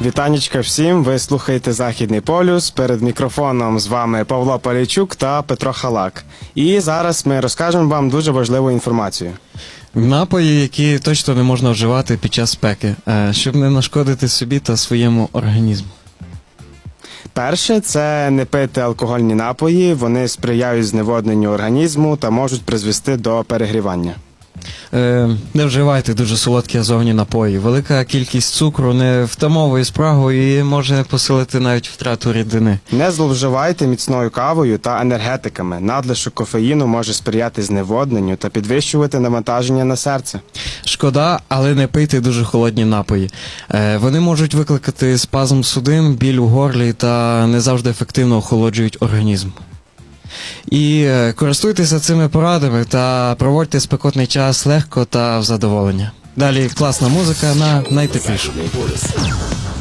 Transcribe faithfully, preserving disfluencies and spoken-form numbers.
Вітанечка всім, ви слухаєте Західний полюс, перед мікрофоном з вами Павло Полійчук та Петро Халак. І зараз ми розкажемо вам дуже важливу інформацію. Напої, які точно не можна вживати під час спеки, щоб не нашкодити собі та своєму організму. Перше – це не пити алкогольні напої, вони сприяють зневодненню організму та можуть призвести до перегрівання. Е, не вживайте дуже солодкі азотні напої. Велика кількість цукру не втамовує спрагу і може посилити навіть втрату рідини. Не зловживайте міцною кавою та енергетиками. Надлишок кофеїну може сприяти зневодненню та підвищувати навантаження на серце. Шкода, але не пийте дуже холодні напої. Е, вони можуть викликати спазм судин, біль у горлі та не завжди ефективно охолоджують організм. І користуйтеся цими порадами та проводьте спекотний час легко та в задоволення. Далі класна музика на найтеплішу.